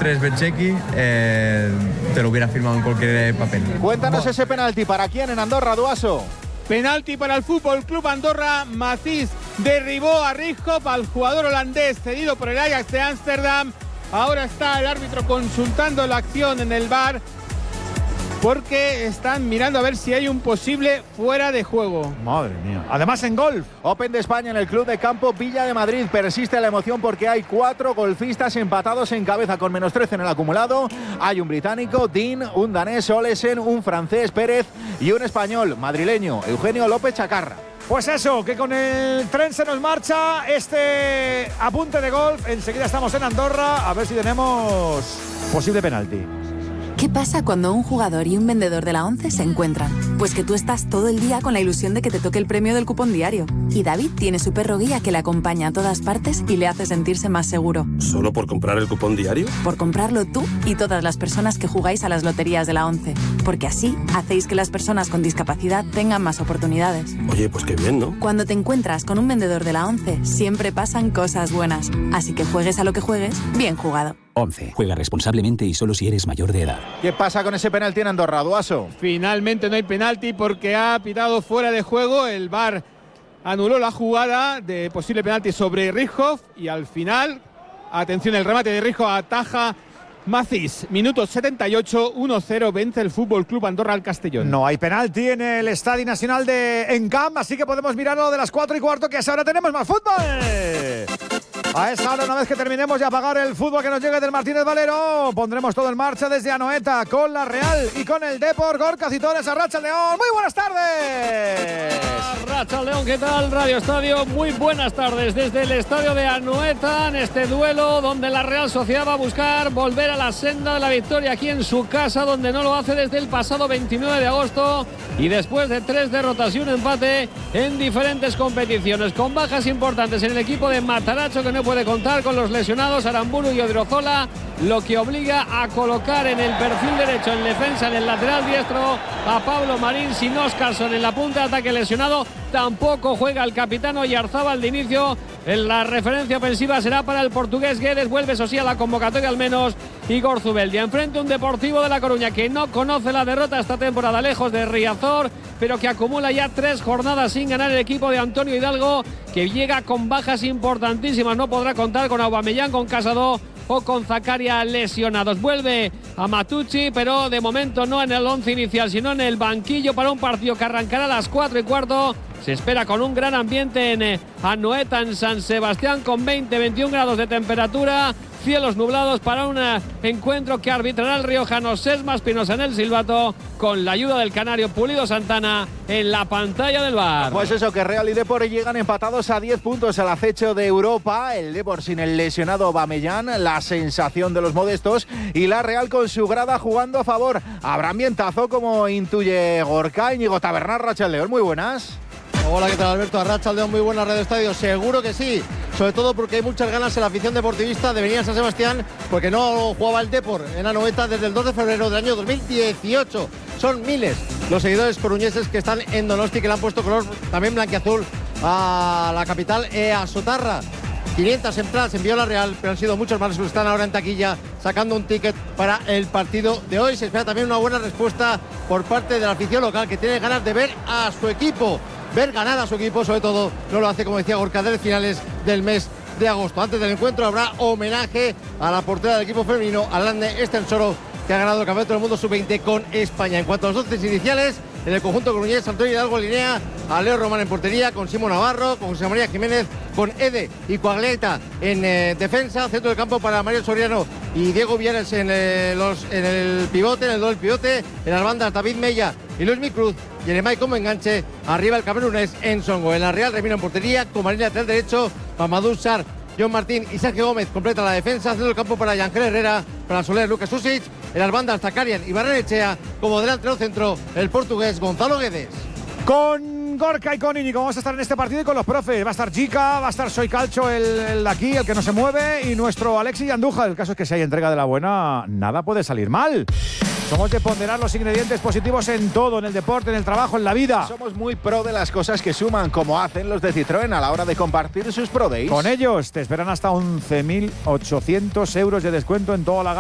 3 Becheki, te lo hubiera firmado en cualquier papel. Cuéntanos ese penalti, ¿para quién en Andorra, Duaso? Penalti para el Fútbol Club Andorra. Macís derribó a Rijov, al jugador holandés cedido por el Ajax de Ámsterdam. Ahora está el árbitro consultando la acción en el VAR porque están mirando a ver si hay un posible fuera de juego. Madre mía. Además en golf. Open de España en el Club de Campo Villa de Madrid. Persiste la emoción porque hay 4 golfistas empatados en cabeza con -13 en el acumulado. Hay un británico, Dean, un danés, Olesen, un francés, Pérez, y un español, madrileño, Eugenio López Chacarra. Pues eso, que con el tren se nos marcha este apunte de golf. Enseguida estamos en Andorra, a ver si tenemos posible penalti. ¿Qué pasa cuando un jugador y un vendedor de la ONCE se encuentran? Pues que tú estás todo el día con la ilusión de que te toque el premio del cupón diario. Y David tiene su perro guía que le acompaña a todas partes y le hace sentirse más seguro. ¿Solo por comprar el cupón diario? Por comprarlo tú y todas las personas que jugáis a las loterías de la ONCE. Porque así hacéis que las personas con discapacidad tengan más oportunidades. Oye, pues qué bien, ¿no? Cuando te encuentras con un vendedor de la ONCE, siempre pasan cosas buenas. Así que juegues a lo que juegues, bien jugado. 11. Juega responsablemente y solo si eres mayor de edad. ¿Qué pasa con ese penalti en Andorra, Duaso? Finalmente no hay penalti porque ha pitado fuera de juego. El VAR anuló la jugada de posible penalti sobre Rijov y al final, atención, el remate de Rijov ataja Macís. Minuto 78, 1-0, vence el Fútbol Club Andorra al Castellón. No hay penalti en el Estadio Nacional de Encamp, así que podemos mirarlo de las 4:15, que a esa hora tenemos más fútbol. A esa hora, una vez que terminemos de apagar el fútbol que nos llegue del Martínez Valero, pondremos todo en marcha desde Anoeta con la Real y con el Depor. Gorka Citores, Arratsaldeon. Muy buenas tardes. Arratsaldeon, ¿qué tal? Radio Estadio, muy buenas tardes desde el estadio de Anoeta en este duelo donde la Real Sociedad va a buscar volver a la senda de la victoria aquí en su casa, donde no lo hace desde el pasado 29 de agosto y después de 3 derrotas y un empate en diferentes competiciones, con bajas importantes en el equipo de Matarazzo, que no puede contar con los lesionados Aramburu y Odriozola, lo que obliga a colocar en el perfil derecho en defensa, en el lateral diestro, a Pablo Marín, sin Óscarson en la punta de ataque lesionado. Tampoco juega el capitán Oyarzábal de inicio. En la referencia ofensiva será para el portugués Guedes. Vuelve, eso sí, a la convocatoria al menos Igor Zubeldia. Enfrente un Deportivo de La Coruña que no conoce la derrota esta temporada, lejos de Riazor, pero que acumula ya 3 jornadas sin ganar el equipo de Antonio Hidalgo, que llega con bajas importantísimas. No podrá contar con Aubameyang, con Casado o con Zakaria lesionados. Vuelve a Matucci, pero de momento no en el 11 inicial, sino en el banquillo para un partido que arrancará a las 4:15. Se espera con un gran ambiente en Anoeta, en San Sebastián, con 20-21 grados de temperatura, cielos nublados, para un encuentro que arbitrará el riojano Sesma Espinosa en el silbato, con la ayuda del canario Pulido Santana en la pantalla del VAR. Pues eso, que Real y Depor llegan empatados a 10 puntos al acecho de Europa. El Depor sin el lesionado Aubameyang, la sensación de los modestos, y la Real con su grada jugando a favor. Habrá ambientazo, como intuye Gorka. Íñigo Tabernar, Arratsaldeon, muy buenas. Hola, ¿qué tal, Alberto? Arratsaldeon, muy buena Radio Estadio. Seguro que sí, sobre todo porque hay muchas ganas en la afición deportivista de venir a San Sebastián, porque no jugaba el Depor en Anoeta desde el 2 de febrero del año 2018. Son miles los seguidores coruñeses que están en Donosti, que le han puesto color también blanquiazul a la capital, a Sotarra. 500 entradas envió la Real, pero han sido muchos más los que están ahora en taquilla sacando un ticket para el partido de hoy. Se espera también una buena respuesta por parte de la afición local, que tiene ganas de ver a su equipo, ver ganar a su equipo, sobre todo no lo hace, como decía Gorka, desde finales del mes de agosto. Antes del encuentro habrá homenaje a la portera del equipo femenino, Alande Estensoro, que ha ganado el Campeonato del Mundo Sub-20 con España. En cuanto a los 11 iniciales, en el conjunto coruñés, Antonio Hidalgo alinea a Leo Román en portería, con Simón Navarro, con José María Jiménez, con Ede y Coagleta en defensa, centro del campo para Mario Soriano y Diego Villares en el pivote, en el doble pivote, en las bandas David Mella y Luis Micruz, Jeremai como enganche, arriba el camerunés Ensongo. En la Real, Remiro en portería, con Marina lateral derecho, Mamadou Sarr, John Martín y Sergio Gómez completa la defensa, centro del campo para Yangel Herrera, para Soler, Lucas Susic, en las bandas Zakarian y Barrenechea, como delantero centro el portugués Gonzalo Guedes. Con Gorka y con Íñigo vamos a estar en este partido y con los profes. Va a estar Jica, va a estar Soy Calcho, el de aquí, el que no se mueve, y nuestro Alexis Andújar. El caso es que si hay entrega de la buena, nada puede salir mal. Somos de ponderar los ingredientes positivos en todo, en el deporte, en el trabajo, en la vida. Somos muy pro de las cosas que suman, como hacen los de Citroën a la hora de compartir sus Pro Days. Con ellos te esperan hasta 11.800 euros de descuento en toda la gama